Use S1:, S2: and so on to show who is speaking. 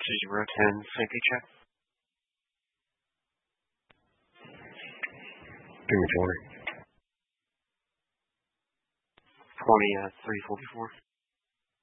S1: 010 safety check.
S2: Give me 20.
S1: 20 344.